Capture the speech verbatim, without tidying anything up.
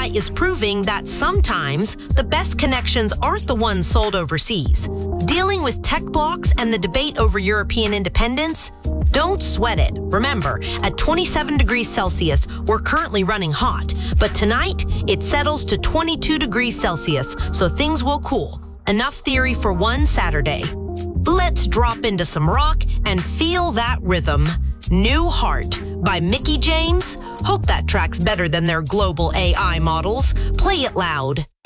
I is proving that sometimes the best connections aren't the ones sold overseas. Dealing with tech blocks and the debate over European independence? Don't sweat it. Remember, at twenty-seven degrees Celsius, we're currently running hot, but tonight it settles to twenty-two degrees Celsius, so things will cool. Enough theory for one Saturday. Let's drop into some rock and feel that rhythm. New Heart by Mickie James. Hope that track's better than their global A I models. Play it loud.